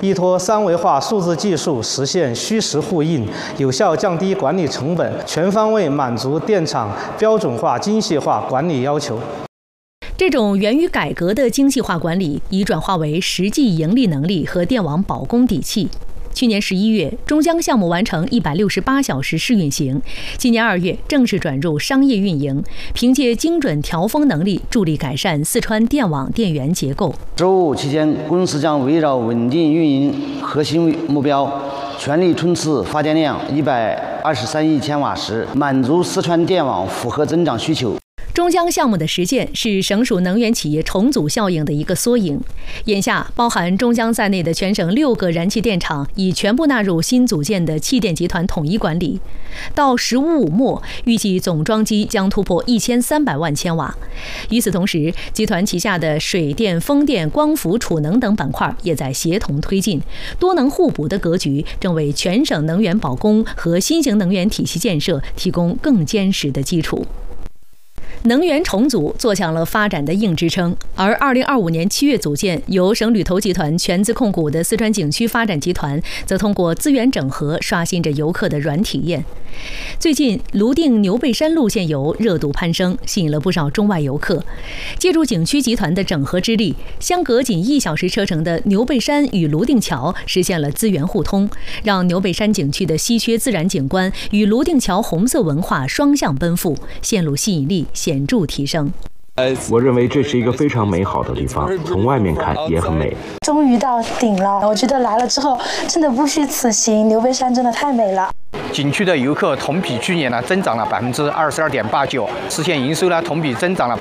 依托三维化数字技术实现虚实互应，有效降低管理成本，全方位满足电厂标准化、精细化管理要求。 这种源于改革的精细化管理已转化为实际盈利能力和电网保供底气。去年11月，中江项目完成168小时试运行，今年2月正式转入商业运营，凭借精准调峰能力，助力改善四川电网电源结构。 “15务”期间，公司将围绕稳定运营核心目标，全力冲刺发电量123亿千瓦时，满足四川电网复合增长需求。 中江项目的实现是省属能源企业重组效应的一个缩影。眼下，包含中江在内的全省6个燃气电厂已全部纳入新组建的气电集团统一管理。到15务末，预计总装机将突破1300万千瓦。与此同时，集团旗下的水电、风电、光伏、储能等板块也在协同推进，多能互补的格局正为全省能源保供和新型能源体系建设提供更坚实的基础。能源重组做响了发展的硬支撑，而2025年7月组建由省旅投集团全资控股的四川景区发展集团，则通过资源整合刷新着游客的软体验。最近，泸定牛背山路线游热度攀升，吸引了不少中外游客。借助景区集团的整合之力，相隔仅1小时车程的牛背山与泸定桥实现了资源互通，让牛背山景区的稀缺自然景观与泸定桥红色文化双向奔赴，线路吸引力显著提升。 我认为这是一个非常美好的地方，从外面看也很美。 终于到顶了，我觉得来了之后真的不虚此行，牛背山真的太美了。 景区的游客同比去年增长了22.89%，实现营收同比增长了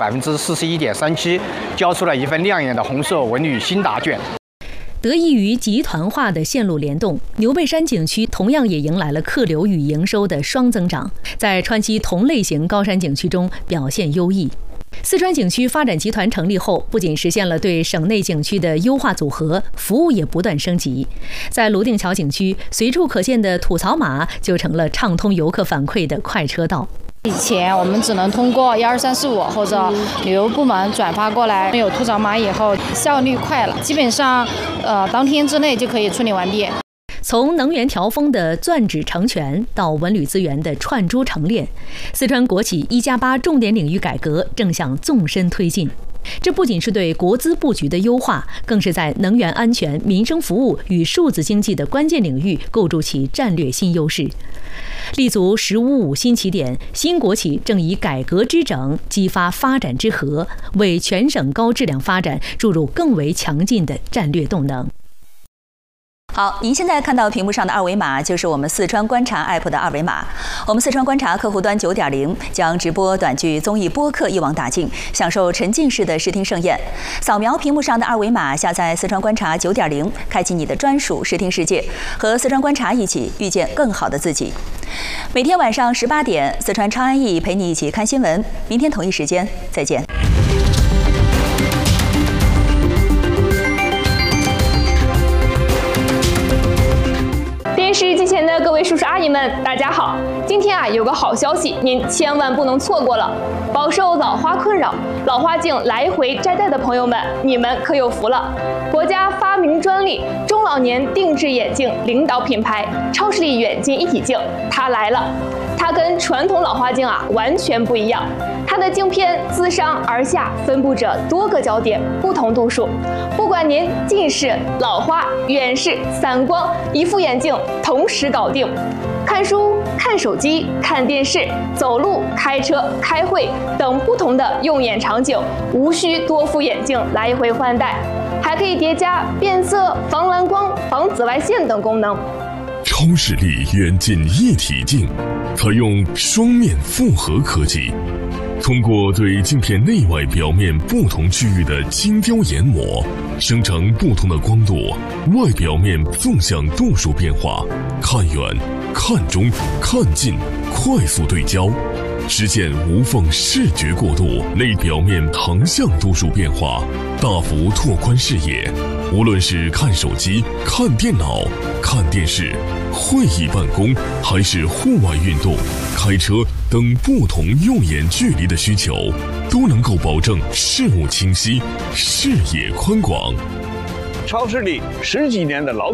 41.37%，交出了一份亮眼的红色文旅新答卷。 得益于集团化的线路联动，牛背山景区同样也迎来了客流与营收的双增长，在川西同类型高山景区中表现优异。四川景区发展集团成立后，不仅实现了对省内景区的优化组合，服务也不断升级。在泸定桥景区，随处可见的吐槽码就成了畅通游客反馈的快车道。 以前我们只能通过12345或者旅游部门转发过来，有吐槽码以后效率快了，基本上当天之内就可以处理完毕。 从能源调峰的攥指成拳到文旅资源的串珠成链，四川国企1+8重点领域改革正向纵深推进。这不仅是对国资布局的优化，更是在能源安全、民生服务与数字经济的关键领域构筑起战略新优势。立足15务新起点，新国企正以改革之整激发发展之和，为全省高质量发展注入更为强劲的战略动能。 好，您现在看到屏幕上的二维码就是我们四川观察 APP 的二维码。我们四川观察客户端9.0将直播短剧、综艺、播客一网打尽，享受沉浸式的视听盛宴。扫描屏幕上的二维码，下载四川观察9.0，开启你的专属视听世界，和四川观察一起遇见更好的自己。每天晚上18点，四川长安逸陪你一起看新闻。明天同一时间再见。 电视机前的各位叔叔阿姨们，大家好！今天有个好消息，您千万不能错过了。饱受老花困扰、老花镜来回摘戴的朋友们，你们可有福了！国家发明专利中老年定制眼镜领导品牌超视力远近一体镜，它来了。它跟传统老花镜完全不一样，它的镜片自上而下分布着多个焦点，不同度数。不管您近视、老花、远视、散光，一副眼镜同时搞定。看书、看手机、看电视、走路、开车、开会等不同的用眼场景，无需多副眼镜来回换代，还可以叠加变色、防蓝光、防紫外线等功能。 超视力远近一体镜采用双面复合科技，通过对镜片内外表面不同区域的精雕研磨，生成不同的光度、外表面纵向度数变化，看远、看中、看近，快速对焦，实现无缝视觉过渡，内表面横向度数变化，大幅拓宽视野。无论是看手机、看电脑、看电视、会议办公，还是户外运动、开车等不同用眼距离的需求，都能够保证视物清晰、视野宽广。 超视力10几年的老